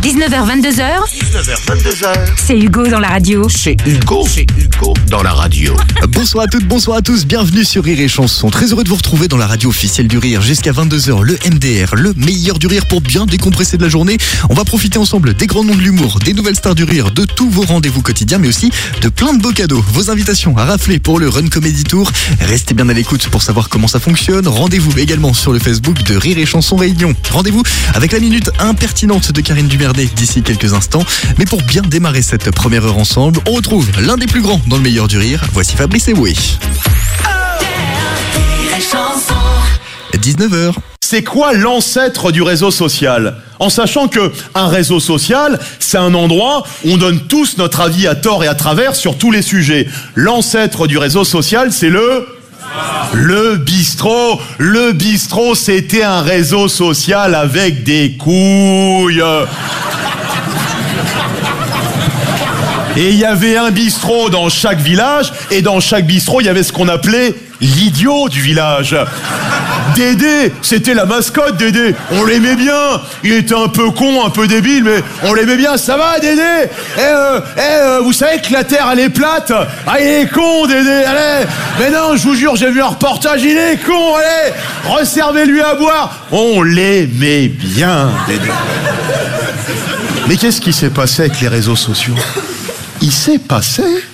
19h22h. 19h22h. C'est Hugo dans la radio. C'est Hugo dans la radio. Bonsoir à toutes, bonsoir à tous, bienvenue sur Rire et Chanson. Très heureux de vous retrouver dans la radio officielle du rire jusqu'à 22h, le MDR, le meilleur du rire pour bien décompresser de la journée. On va profiter ensemble des grands noms de l'humour, des nouvelles stars du rire, de tous vos rendez-vous quotidiens, mais aussi de plein de beaux cadeaux. Vos invitations à rafler pour le Run Comedy Tour. Restez bien à l'écoute pour savoir comment ça fonctionne. Rendez-vous également sur le Facebook de Rire et Chanson Réunion. Rendez-vous avec la minute impertinente de Karine Dubernet d'ici quelques instants. Mais pour bien démarrer cette première heure ensemble, on retrouve l'un des plus grands dans le meilleur du rire. Voici Fabrice Eboué. 19h. C'est quoi l'ancêtre du réseau social ? En sachant que un réseau social, c'est un endroit où on donne tous notre avis à tort et à travers sur tous les sujets. L'ancêtre du réseau social, c'est le bistrot. Le bistrot, c'était un réseau social avec des couilles. Et il y avait un bistrot dans chaque village, et dans chaque bistrot, il y avait ce qu'on appelait l'idiot du village. Dédé, c'était la mascotte, Dédé. On l'aimait bien. Il était un peu con, un peu débile, mais on l'aimait bien. Ça va, Dédé ? Vous savez que la Terre, elle est plate ? Ah, il est con, Dédé, allez. Mais non, je vous jure, j'ai vu un reportage, il est con, allez. Resservez-lui à boire. On l'aimait bien, Dédé. Mais qu'est-ce qui s'est passé avec les réseaux sociaux ? Il s'est passé